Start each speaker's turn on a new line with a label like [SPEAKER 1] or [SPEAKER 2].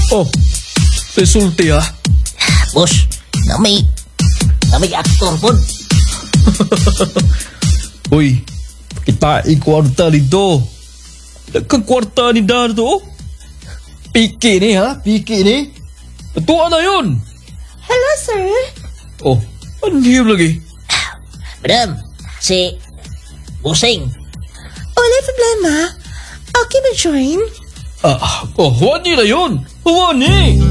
[SPEAKER 1] Oh, resulti ha.
[SPEAKER 2] Boss, namay aktor po.
[SPEAKER 1] Uy, kita ikwarta dito. Nagkakwarta ni Dardo. Oh. Piki ni ha, piki ni. Tuwa na yun.
[SPEAKER 3] Hello, sir.
[SPEAKER 1] Oh, anhiyam lagi.
[SPEAKER 2] Madam, si Busing.
[SPEAKER 3] Wala problema. Okay ba join?
[SPEAKER 1] Wani na yun. Wani.